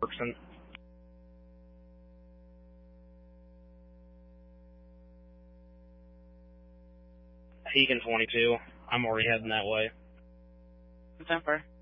Berkson. Hegan 22. I'm already heading that way. November.